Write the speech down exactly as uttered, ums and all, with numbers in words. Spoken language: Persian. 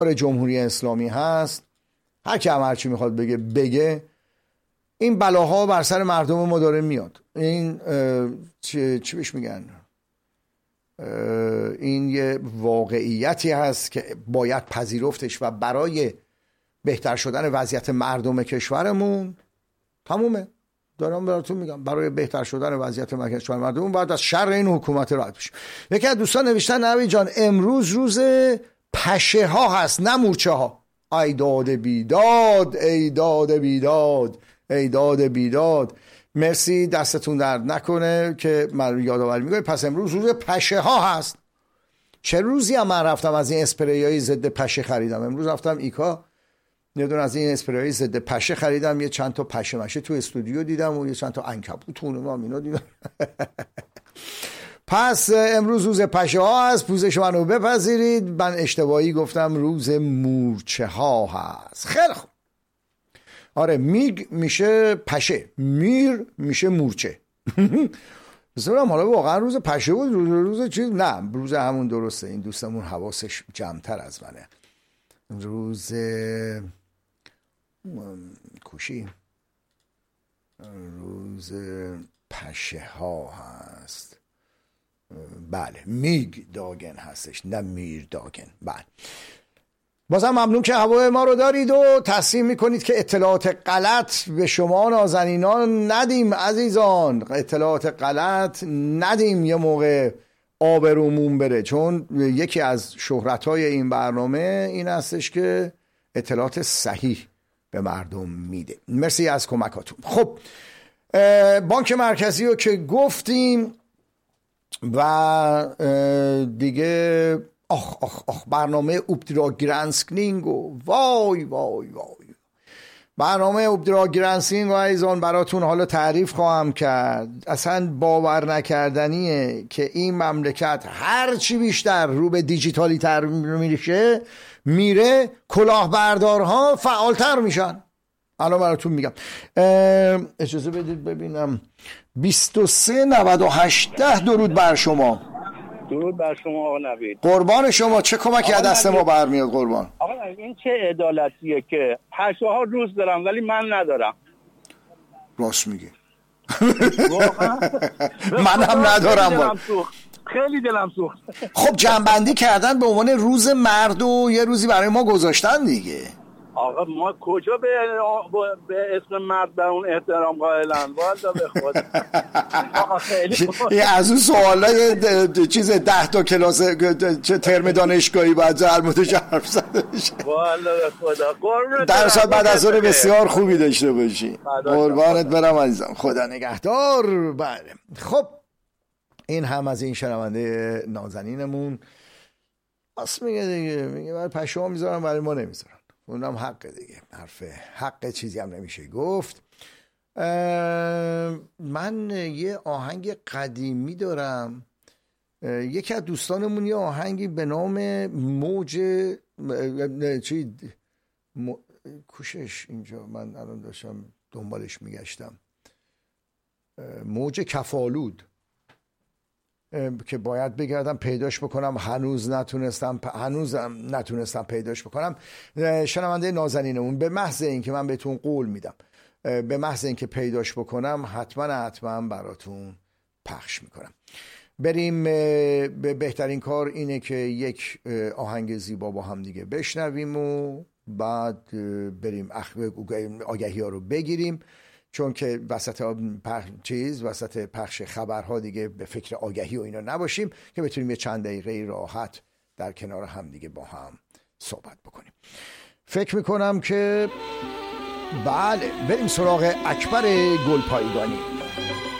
جمهوری اسلامی هست، هر کی هم هرچی میخواد بگه بگه، این بلاها بر سر مردم ما داره میاد. این چی, چی بهش میگن، این یه واقعیتی هست که باید پذیرفتش و برای بهتر شدن وضعیت مردم کشورمون تمومه. دارم براتون میگم برای بهتر شدن وضعیت کشور مردم باید از شر این حکومت رد بشیم. یکی از دوستان نوشتن نوید جان امروز روز پشه ها هست نه مورچه ها. ای داد بیداد، ای داد بیداد، ای داد بیداد. مرسی، دستتون درد نکنه که من یادآوری میکنه. پس امروز روز پشه ها هست. چه روزی هم من رفتم از این اسپریای ضد پشه خریدم. امروز رفتم ایکا یه دونه از این اسپریای ضد پشه خریدم، یه چند تا پشه مشه تو استودیو دیدم و یه چند تا عنکبوت و اینا دیدم. پس امروز روز پشه ها هست، پوزش منو بپذیرید. من اشتباهی گفتم روز مورچه ها هست. خیلی خوب. آره، میگ میشه پشه، میر میشه مورچه. بسیارم حالا واقعا روز پشه بود روز, روز چیز نه، روز همون درسته. این دوستمون حواسش جمع‌تر از منه. روز کوشی روز پشه ها هست. بله، میگ داگن هستش نه میر داگن. بله، بازم ممنون که هوای ما رو دارید و تصمیم میکنید که اطلاعات غلط به شما نازنینان ندیم. عزیزان اطلاعات غلط ندیم، یه موقع آبرومون بره. چون یکی از شهرت‌های این برنامه این هستش که اطلاعات صحیح به مردم میده. مرسی از کمکاتون. خب بانک مرکزی رو که گفتیم و دیگه آخ آخ آخ برنامه اوبدراگرانسکنینگ و وای وای وای برنامه اوبدراگرانسکنینگ و ایزان براتون حالا تعریف خواهم کرد. اصلا باور نکردنیه که این مملکت هر چی بیشتر رو به دیجیتالی تر میشه میره کلاهبردارها فعالتر میشن. الان براتون میگم. اجازه بدید ببینم. بیست و سه نود و هشت درود بر شما. درود بر شما آقا نوید. قربان شما. چه کمکی از دست ما برمیاد قربان؟ آقا نوید این چه عدالتیه که پشه ها روز دارم ولی من ندارم؟ راست میگی. من هم ندارم. خیلی دلم سوخت. خب جنبندی کردن به عنوان روز مرد و یه روزی برای ما گذاشتن دیگه. آقا ما کجا به به اسم مرد در اون احترام قائلن؟ والا به خود. آقا خیلی از اون سوالای چیز ده تا کلاس چه ترم دانشگاهی باید در موردش حرف زده بشه. والا به خدا. قربونت درس بعد از اون بسیار خوبی داشته باشی. قربانت برم عزیزم. خدا نگهدار. بله. خب این هم از این شنونده نازنینمون. اصلا میگه دیگه، میگه برای پشه ها میذارم برای ما نمیذارم. اونم حق دیگه، حرف حق چیزی هم نمیشه گفت. من یه آهنگ قدیمی دارم. یکی از دوستانمون یه آهنگی به نام موج چی م... کوشش اینجا من الان داشتم دنبالش میگشتم. موج کفالود که باید بگردم پیداش بکنم، هنوز نتونستم هنوز نتونستم پیداش بکنم. شنونده نازنینمون، به محض اینکه من بهتون قول میدم، به محض اینکه پیداش بکنم حتما حتما براتون پخش میکنم. بریم. به بهترین کار اینه که یک آهنگ زیبا با هم دیگه بشنویم و بعد بریم آگهی ها رو بگیریم، چون که وسط پخ... چیز وسط پخش خبرها دیگه به فکر آگهی و اینا نباشیم که بتونیم یه چند دقیقه راحت در کنار هم دیگه با هم صحبت بکنیم. فکر میکنم که بله بریم سراغ اکبر گلپایگانی.